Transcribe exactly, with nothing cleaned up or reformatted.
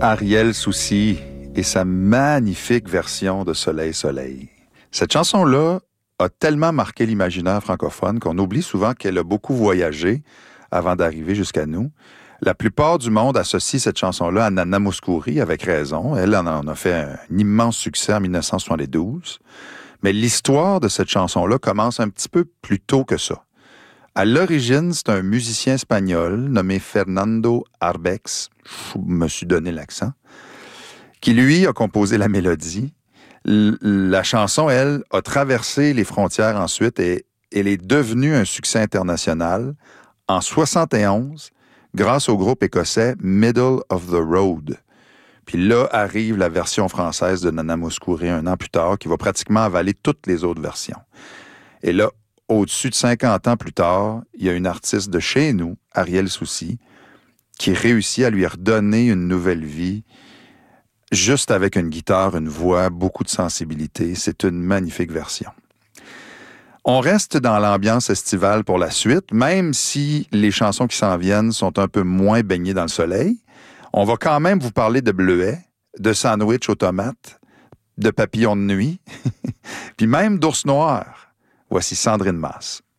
Ariel Soucy et sa magnifique version de Soleil, Soleil. Cette chanson-là a tellement marqué l'imaginaire francophone qu'on oublie souvent qu'elle a beaucoup voyagé avant d'arriver jusqu'à nous. La plupart du monde associe cette chanson-là à Nana Mouskouri, avec raison. Elle en a fait un immense succès en dix-neuf cent soixante-douze. Mais l'histoire de cette chanson-là commence un petit peu plus tôt que ça. À l'origine, c'est un musicien espagnol nommé Fernando Arbex, je me suis donné l'accent, qui lui a composé la mélodie. L- la chanson, elle, a traversé les frontières ensuite et elle est devenue un succès international en soixante et onze grâce au groupe écossais Middle of the Road. Puis là arrive la version française de Nana Mouskouri un an plus tard qui va pratiquement avaler toutes les autres versions. Et là, au-dessus de cinquante ans plus tard, il y a une artiste de chez nous, Ariel Soucy, qui réussit à lui redonner une nouvelle vie, juste avec une guitare, une voix, beaucoup de sensibilité. C'est une magnifique version. On reste dans l'ambiance estivale pour la suite, même si les chansons qui s'en viennent sont un peu moins baignées dans le soleil. On va quand même vous parler de bleuets, de sandwich aux tomates, de papillons de nuit, puis même d'ours noirs. Voici Sandrine Masse.